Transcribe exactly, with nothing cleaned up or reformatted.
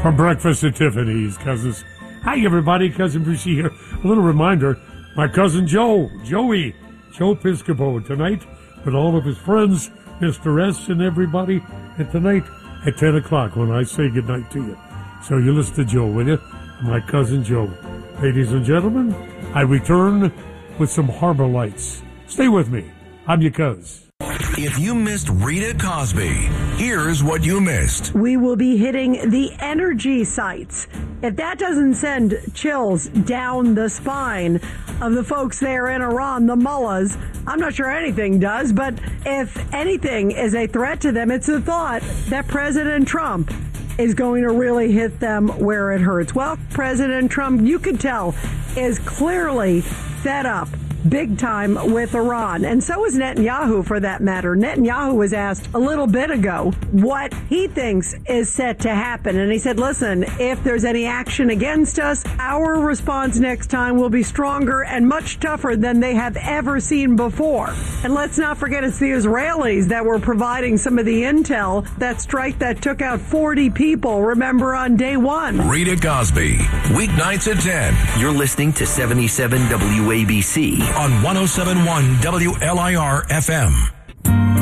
From Breakfast at Tiffany's, cousins. Hi, everybody. Cousin Brucey here. A little reminder, my cousin Joe, Joey, Joe Piscopo, tonight with all of his friends, Mister S and everybody, and tonight at ten o'clock when I say goodnight to you. So you listen to Joe, will you? My cousin Joe. Ladies and gentlemen, I return with some Harbor Lights. Stay with me. I'm your cuz. If you missed Rita Cosby, here's what you missed. We will be hitting the energy sites. If that doesn't send chills down the spine of the folks there in Iran, the mullahs, I'm not sure anything does, but if anything is a threat to them, it's the thought that President Trump is going to really hit them where it hurts. Well, President Trump, you could tell, is clearly fed up big time with Iran. And so is Netanyahu, for that matter. Netanyahu was asked a little bit ago what he thinks is set to happen. And he said, listen, if there's any action against us, our response next time will be stronger and much tougher than they have ever seen before. And let's not forget, it's the Israelis that were providing some of the intel, that strike that took out forty people, remember, on day one. Rita Cosby, weeknights at ten. You're listening to seventy-seven W A B C. On one oh seven point one W L I R F M.